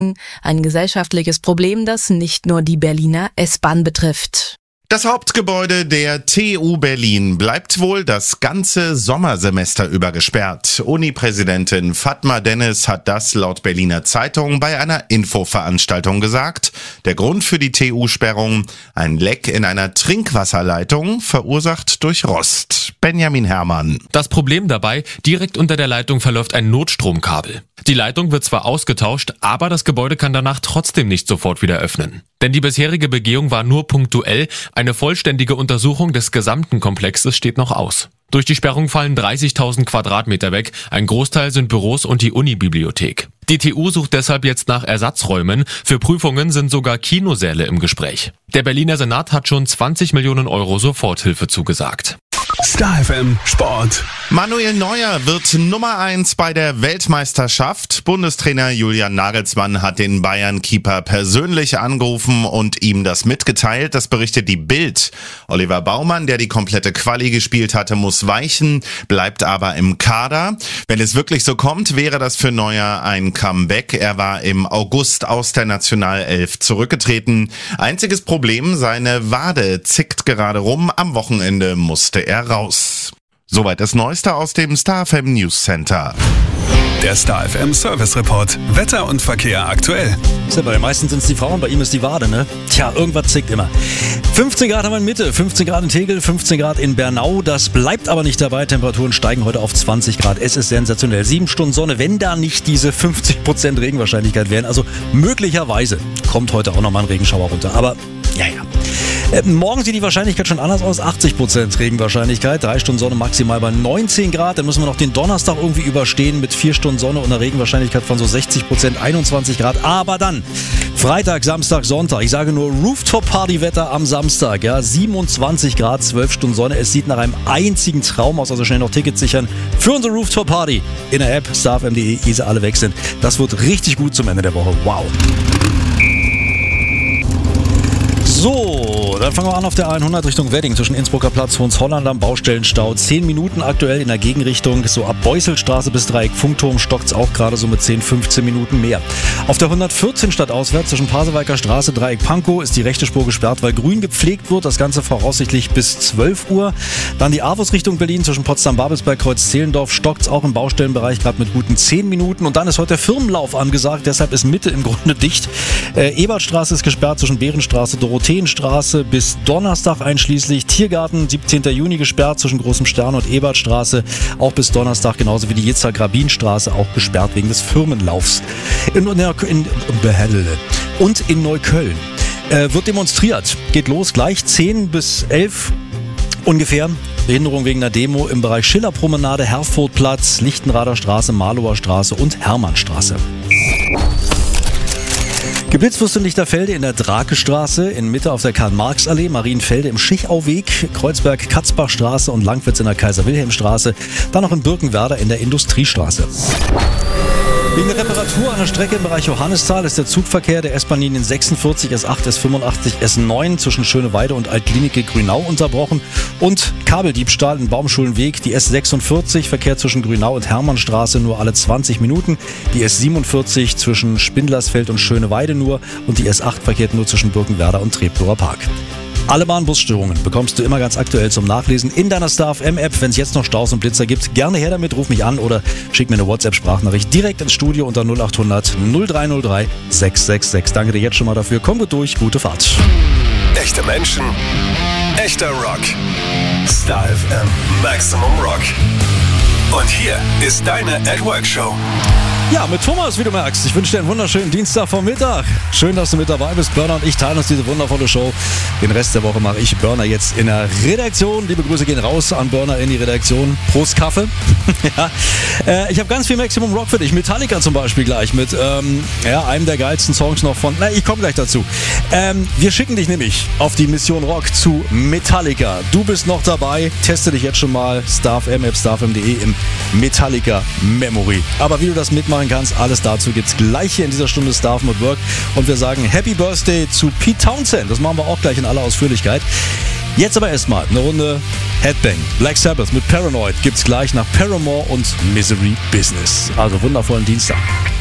Ein gesellschaftliches Problem, das nicht nur die Berliner S-Bahn betrifft. Das Hauptgebäude der TU Berlin bleibt wohl das ganze Sommersemester über gesperrt. Uni-Präsidentin Fatma Dennis hat das laut Berliner Zeitung bei einer Infoveranstaltung gesagt. Der Grund für die TU-Sperrung: ein Leck in einer Trinkwasserleitung, verursacht durch Rost. Benjamin Herrmann. Das Problem dabei: direkt unter der Leitung verläuft ein Notstromkabel. Die Leitung wird zwar ausgetauscht, aber das Gebäude kann danach trotzdem nicht sofort wieder öffnen. Denn die bisherige Begehung war nur punktuell. Eine vollständige Untersuchung des gesamten Komplexes steht noch aus. Durch die Sperrung fallen 30.000 Quadratmeter weg. Ein Großteil sind Büros und die Unibibliothek. Die TU sucht deshalb jetzt nach Ersatzräumen. Für Prüfungen sind sogar Kinosäle im Gespräch. Der Berliner Senat hat schon 20 Millionen Euro Soforthilfe zugesagt. Star FM Sport. Manuel Neuer wird Nummer 1 bei der Weltmeisterschaft. Bundestrainer Julian Nagelsmann hat den Bayern-Keeper persönlich angerufen und ihm das mitgeteilt. Das berichtet die Bild. Oliver Baumann, der die komplette Quali gespielt hatte, muss weichen, bleibt aber im Kader. Wenn es wirklich so kommt, wäre das für Neuer ein Comeback. Er war im August aus der Nationalelf zurückgetreten. Einziges Problem: seine Wade zickt gerade rum. Am Wochenende musste er raus. Soweit das Neueste aus dem Star FM News Center. Der Star FM Service Report. Wetter und Verkehr aktuell. Ja, bei den meisten sind es die Frauen, bei ihm ist die Wade, ne? Tja, irgendwas zickt immer. 15 Grad haben wir in Mitte, 15 Grad in Tegel, 15 Grad in Bernau. Das bleibt aber nicht dabei. Temperaturen steigen heute auf 20 Grad. Es ist sensationell. 7 Stunden Sonne, wenn da nicht diese 50% Regenwahrscheinlichkeit wären. Also möglicherweise kommt heute auch nochmal ein Regenschauer runter. Aber ja. Morgen sieht die Wahrscheinlichkeit schon anders aus. 80% Regenwahrscheinlichkeit. 3 Stunden Sonne maximal bei 19 Grad. Dann müssen wir noch den Donnerstag irgendwie überstehen mit 4 Stunden Sonne und einer Regenwahrscheinlichkeit von so 60%, 21 Grad. Aber dann Freitag, Samstag, Sonntag. Ich sage nur Rooftop-Party-Wetter am Samstag. Ja, 27 Grad, 12 Stunden Sonne. Es sieht nach einem einzigen Traum aus. Also schnell noch Tickets sichern für unsere Rooftop-Party in der App starfm.de, ehe sie alle weg sind. Das wird richtig gut zum Ende der Woche. Wow. So, dann fangen wir an auf der A100 Richtung Wedding zwischen Innsbrucker Platz, Hohenzollern am Baustellenstau. 10 Minuten aktuell in der Gegenrichtung, so ab Beuselstraße bis Dreieck Funkturm stockt's auch gerade so mit 10, 15 Minuten mehr. Auf der 114 stadtauswärts zwischen Pasewalker Straße, Dreieck Pankow ist die rechte Spur gesperrt, weil grün gepflegt wird. Das Ganze voraussichtlich bis 12 Uhr. Dann die AWUS Richtung Berlin zwischen Potsdam-Babelsberg, Kreuz-Zehlendorf stockt's auch im Baustellenbereich gerade mit guten 10 Minuten. Und dann ist heute der Firmenlauf angesagt, deshalb ist Mitte im Grunde dicht. Ebertstraße ist gesperrt zwischen Behrenstraße, Dorotheenstraße bis Donnerstag einschließlich. Tiergarten 17. Juni gesperrt zwischen Großem Stern und Ebertstraße, auch bis Donnerstag, genauso wie die Jitzar-Grabin-Straße, auch gesperrt wegen des Firmenlaufs. Und in Neukölln wird demonstriert. Geht los gleich 10 bis 11 ungefähr. Behinderung wegen einer Demo im Bereich Schillerpromenade, Herfordplatz, Lichtenrader Straße, Marlower Straße und Hermannstraße. Geblitzt wirst du in Lichterfelde in der Drakestraße, in Mitte auf der Karl-Marx-Allee, Marienfelde im Schichauweg, Kreuzberg-Katzbachstraße und Langwitz in der Kaiser-Wilhelm-Straße, dann noch in Birkenwerder in der Industriestraße. Wegen der Reparatur an der Strecke im Bereich Johannisthal ist der Zugverkehr der S-Bahn-Linien 46, S8, S85, S9 zwischen Schöneweide und Altklinike Grünau unterbrochen und Kabeldiebstahl in Baumschulenweg. Die S46 Verkehr zwischen Grünau und Hermannstraße nur alle 20 Minuten, die S47 zwischen Spindlersfeld und Schöneweide nur und die S8 verkehrt nur zwischen Birkenwerder und Treptower Park. Alle Bahnbusstörungen bekommst du immer ganz aktuell zum Nachlesen in deiner Star FM App. Wenn es jetzt noch Staus und Blitzer gibt, gerne her damit, ruf mich an oder schick mir eine WhatsApp-Sprachnachricht direkt ins Studio unter 0800 0303 666. Danke dir jetzt schon mal dafür. Komm gut durch, gute Fahrt. Echte Menschen, echter Rock. Star FM Maximum Rock. Und hier ist deine At-Work-Show. Ja, mit Thomas, wie du merkst. Ich wünsche dir einen wunderschönen Dienstagvormittag. Schön, dass du mit dabei bist. Burner und ich teilen uns diese wundervolle Show. Den Rest der Woche mache ich Burner jetzt in der Redaktion. Liebe Grüße gehen raus an Burner in die Redaktion. Prost Kaffee. Ja. Ich habe ganz viel Maximum Rock für dich. Metallica zum Beispiel gleich mit einem der geilsten Songs noch von... ich komme gleich dazu. Wir schicken dich nämlich auf die Mission Rock zu Metallica. Du bist noch dabei. Teste dich jetzt schon mal. StarFM, starfm.de im Metallica Memory. Aber wie du das mitmachst, kannst. Alles dazu gibt's gleich hier in dieser Stunde Star FM at Work. Und wir sagen Happy Birthday zu Pete Townshend. Das machen wir auch gleich in aller Ausführlichkeit. Jetzt aber erstmal eine Runde Headbang. Black Sabbath mit Paranoid gibt's gleich nach Paramore und Misery Business. Also wundervollen Dienstag.